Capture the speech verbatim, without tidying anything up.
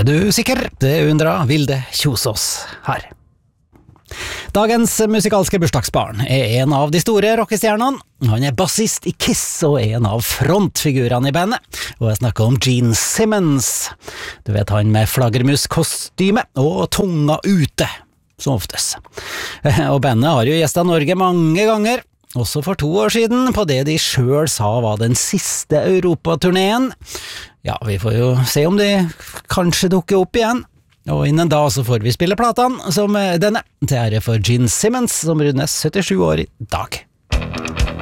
Er du sikker? Det undrer Vilde Kjosås her. Dagens musikalske bursdagsbarn er en av de store rockestjernene. Han er bassist i Kiss og er en av frontfigurene i bandet. Og jeg snakker om Gene Simmons. Du vet han med flaggermuskostyme og tunga ute, som oftest. Og bandet har jo gjestet Norge mange ganger. Også for to år siden, på det de selv sa var den siste europaturneen. Ja, vi får jo se om de kanskje dukker opp igjen. Og innen da så får vi spille platene som denne, til ære for Gene Simmons, som rundes syttisju år i dag.